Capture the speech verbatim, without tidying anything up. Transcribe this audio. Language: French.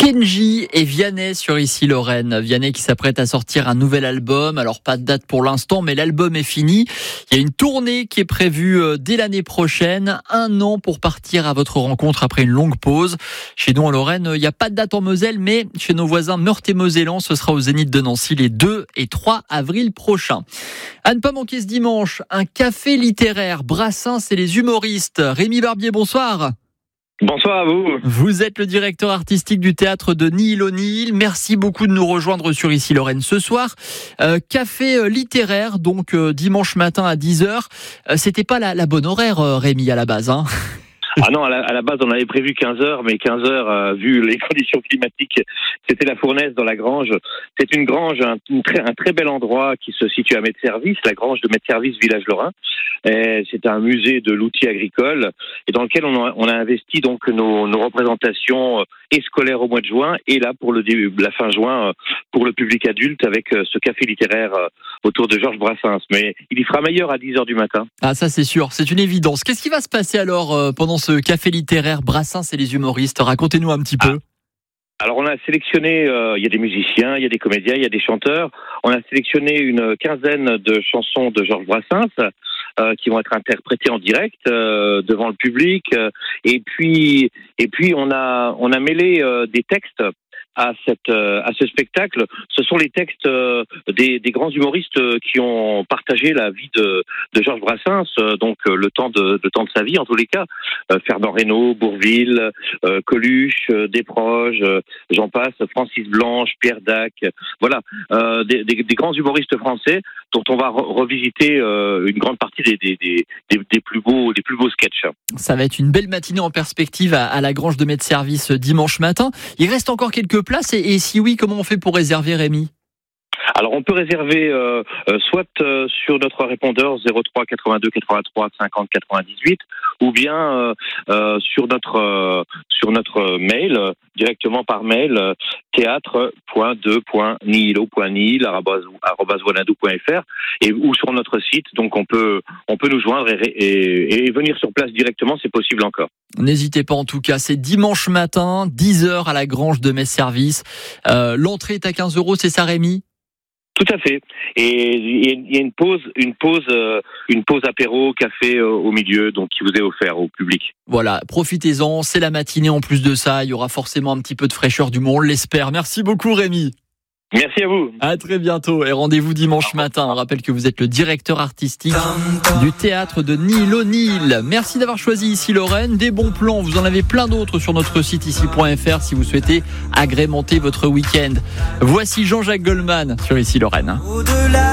Kenji et Vianney sur Ici Lorraine. Vianney qui s'apprête à sortir un nouvel album. Alors pas de date pour l'instant, mais l'album est fini. Il y a une tournée qui est prévue dès l'année prochaine. Un an pour partir à votre rencontre après une longue pause. Chez nous en Lorraine, il n'y a pas de date en Moselle, mais chez nos voisins meurthe-et-mosellans, ce sera au Zénith de Nancy les deux et trois avril prochains. À ne pas manquer ce dimanche, un café littéraire. Brassens et les humoristes. Rémi Barbier, bonsoir. Bonsoir à vous. Vous êtes le directeur artistique du théâtre de Nîmes-O'Neill. Merci beaucoup de nous rejoindre sur Ici Lorraine ce soir. Euh, café littéraire, donc euh, dimanche matin à dix heures. Euh, c'était pas la, la bonne horaire, euh, Rémi, à la base, hein. Ah non, à la, à la base, on avait prévu quinze heures, mais quinze heures, euh, vu les conditions climatiques, c'était la fournaise dans la grange. C'est une grange, un, une très, un très bel endroit qui se situe à Metz-Service, la grange de Metz-Service, village lorrain. Et c'est un musée de l'outil agricole et dans lequel on a, on a investi donc nos, nos représentations et scolaires au mois de juin et là pour le début, la fin juin pour le public adulte avec ce café littéraire autour de Georges Brassens. Mais il y fera meilleur à dix heures du matin. Ah ça c'est sûr, c'est une évidence. Qu'est-ce qui va se passer alors euh, pendant ce café littéraire Brassens et les humoristes? Racontez-nous un petit peu. Ah. Alors on a sélectionné, euh, il y a des musiciens, il y a des comédiens, il y a des chanteurs. On a sélectionné une quinzaine de chansons de Georges Brassens euh, qui vont être interprétées en direct euh, devant le public. Euh, et puis, et puis on a on a mêlé euh, des textes à cette euh, à ce spectacle. Ce sont les textes euh, des, des grands humoristes euh, qui ont partagé la vie de, de Georges Brassens, euh, donc euh, le temps de le temps de sa vie en tous les cas. Euh, Fernand Reynaud, Bourvil, euh, Coluche, euh, Desproges, euh, j'en passe, Francis Blanche, Pierre Dac, voilà, euh, des, des, des grands humoristes français dont on va re- revisiter euh, une grande partie des, des, des, des, des plus beaux des plus beaux sketchs. Ça va être une belle matinée en perspective à, à la Grange de Metz-Service dimanche matin. Il reste encore quelques places et, et si oui, comment on fait pour réserver, Rémi? Alors on peut réserver euh, euh, soit euh, sur notre répondeur zéro trois quatre-vingt-deux quatre-vingt-trois cinquante quatre-vingt-dix-huit ou bien euh, euh, sur notre euh, sur notre mail euh, directement par mail euh, théâtre point deux point nilo point nil arobase wanadoo point fr et ou sur notre site. Donc on peut on peut nous joindre et, et, et venir sur place directement, c'est possible encore. N'hésitez pas en tout cas, c'est dimanche matin, dix heures à la Grange de Metz-Service. Euh, l'entrée est à quinze euros, c'est ça, Rémi? Tout à fait. Et il y a une pause, une pause, euh, une pause apéro, café euh, au milieu, donc qui vous est offert au public. Voilà, profitez-en, c'est la matinée en plus de ça, il y aura forcément un petit peu de fraîcheur du monde, on l'espère. Merci beaucoup Rémi. Merci à vous. À très bientôt et rendez-vous dimanche matin. On rappelle que vous êtes le directeur artistique du théâtre de Nîmes-O'Neill. Merci d'avoir choisi Ici Lorraine. Des bons plans, vous en avez plein d'autres sur notre site ici point fr si vous souhaitez agrémenter votre week-end. Voici Jean-Jacques Goldman sur Ici Lorraine.